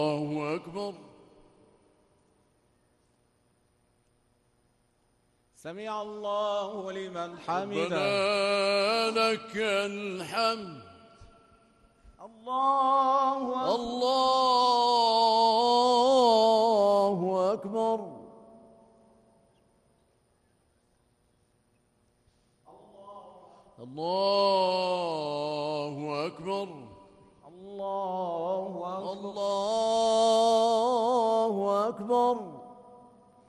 الله أكبر. سمع الله لمن حمده. ربنا لك الحمد. الله أكبر. الله أكبر. الله أكبر. الله أكبر.